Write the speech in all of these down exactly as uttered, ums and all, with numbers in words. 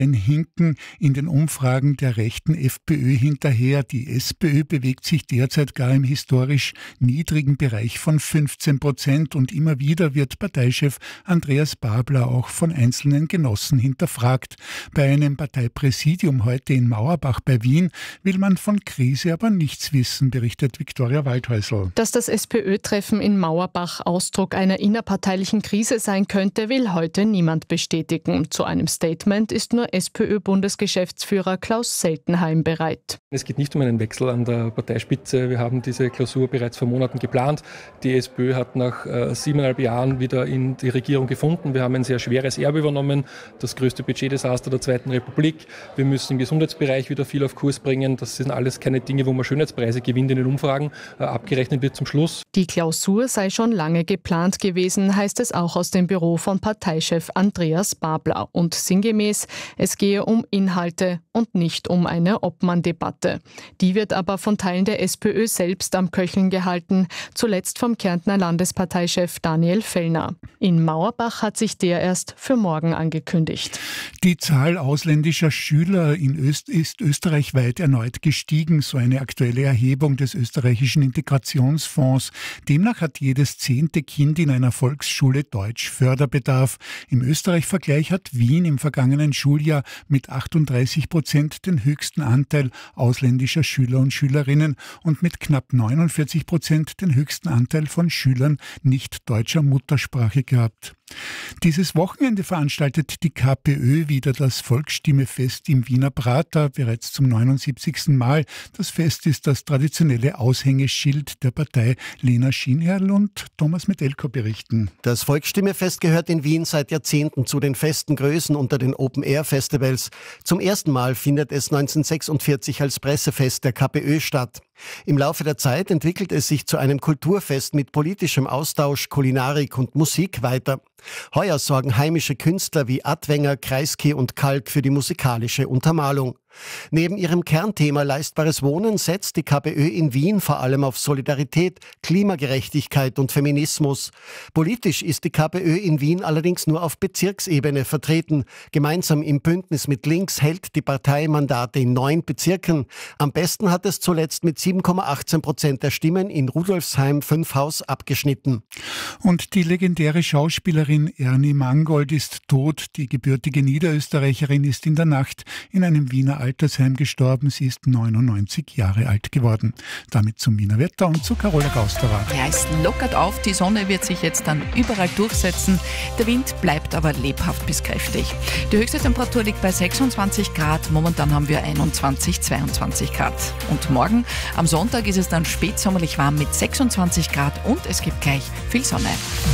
hinken in den Umfragen der rechten FPÖ hinterher. Die SPÖ bewegt sich derzeit gar im historisch niedrigen Bereich von fünfzehn Prozent und immer wieder wird Parteichef Andreas Babler auch von einzelnen Genossen hinterfragt. Bei einem Parteipräsidium heute in Mauerbach bei Wien will man von Krise aber nichts wissen, berichtet Viktoria Waldhäusl. Dass das SPÖ-Treffen in Mauerbach Ausdruck einer innerparteilichen Krise sein könnte, will heute niemand bestätigen. Zu einem Statement ist nur SPÖ-Bundesgeschäftsführer Klaus Seltenheim bereit. Es geht nicht um einen Wechsel an der Parteispitze. Wir haben diese Klausur bereits vor Monaten geplant. Die SPÖ hat nach äh, siebeneinhalb Jahren wieder in die Regierung gefunden. Wir haben ein sehr schweres Erbe übernommen, das größte Budgetdesaster der Zweiten Republik. Wir müssen im Gesundheitsbereich wieder viel auf Kurs bringen. Das sind alles keine Dinge, wo man Schönheitspreise gewinnt in den Umfragen. Äh, abgerechnet wird zum Schluss. Die Klausur sei schon lange geplant gewesen, heißt es auch aus dem Büro von Parteichef Andreas Babler. Und sinngemäß, es gehe um Inhalte und nicht um eine Obmann-Debatte. Die wird aber von Teilen der SPÖ selbst am Köcheln gehalten, zuletzt vom Kärntner Landesparteichef Daniel Fellner. In Mauerbach hat sich der erst für morgen angekündigt. Die Zahl ausländischer Schüler in Öst ist österreichweit erneut gestiegen, so eine aktuelle Erhebung des österreichischen Integrationsfonds. Demnach hat jedes zehnte Kind in einer Volksschule Deutsch Förderbedarf. Im Österreich-Vergleich hat Wien im vergangenen Schuljahr mit achtunddreißig Prozent den höchsten Anteil ausländischer Schüler und Schülerinnen und mit knapp neunundvierzig Prozent den höchsten Anteil von Schülern nicht deutscher Muttersprache gehabt. Dieses Wochenende veranstaltet die KPÖ wieder das Volksstimmefest im Wiener Prater, bereits zum neunundsiebzigsten Mal. Das Fest ist das traditionelle Aushängeschild der Partei. Lena Schienherrl und Thomas Metelko berichten. Das Volksstimmefest gehört in Wien seit Jahrzehnten zu den festen Größen unter den Open-Air-Festivals. Zum ersten Mal findet es neunzehnhundertsechsundvierzig als Pressefest der KPÖ statt. Im Laufe der Zeit entwickelt es sich zu einem Kulturfest mit politischem Austausch, Kulinarik und Musik weiter. Heuer sorgen heimische Künstler wie Adwenger, Kreisky und Kalk für die musikalische Untermalung. Neben ihrem Kernthema leistbares Wohnen setzt die KPÖ in Wien vor allem auf Solidarität, Klimagerechtigkeit und Feminismus. Politisch ist die KPÖ in Wien allerdings nur auf Bezirksebene vertreten. Gemeinsam im Bündnis mit Links hält die Partei Mandate in neun Bezirken. Am besten hat es zuletzt mit sieben Komma achtzehn Prozent der Stimmen in Rudolfsheim-Fünfhaus abgeschnitten. Und die legendäre Schauspielerin Ernie Mangold ist tot. Die gebürtige Niederösterreicherin ist in der Nacht in einem Wiener Altersheim gestorben. Sie ist neunundneunzig Jahre alt geworden. Damit zum Wiener Wetter und zu Carola Gausterer. Ja, es lockert auf. Die Sonne wird sich jetzt dann überall durchsetzen. Der Wind bleibt aber lebhaft bis kräftig. Die höchste Temperatur liegt bei sechsundzwanzig Grad. Momentan haben wir einundzwanzig, zweiundzwanzig Grad. Und morgen, am Sonntag, ist es dann spätsommerlich warm mit sechsundzwanzig Grad und es gibt gleich viel Sonne.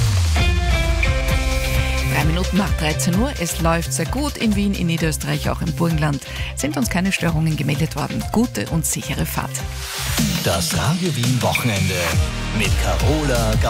Drei Minuten nach dreizehn Uhr. Es läuft sehr gut in Wien, in Niederösterreich, auch im Burgenland. Sind uns keine Störungen gemeldet worden. Gute und sichere Fahrt. Das Radio Wien Wochenende mit Carola Gausterer.